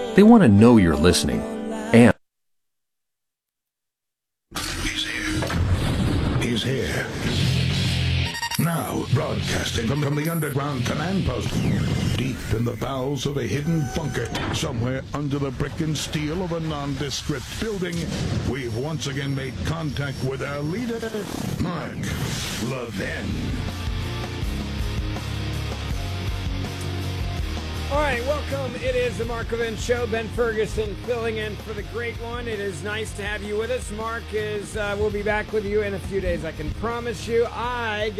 They want to know you're listening. And He's here. Now, broadcasting from the underground command post, deep in the bowels of a hidden bunker, somewhere under the brick and steel of a nondescript building, we've once again made contact with our leader, Mark Levin. All right, welcome. It is the Mark Levin Show. Ben Ferguson filling in for the great one. It is nice to have you with us. Mark will be back with you in a few days, I can promise you.